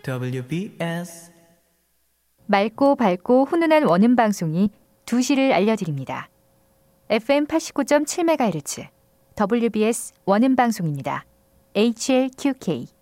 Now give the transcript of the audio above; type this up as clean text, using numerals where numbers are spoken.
WBS 맑고 밝고 훈훈한 원음 방송이 2시를 알려드립니다. FM 89.7MHz WBS 원음 방송입니다. HLQK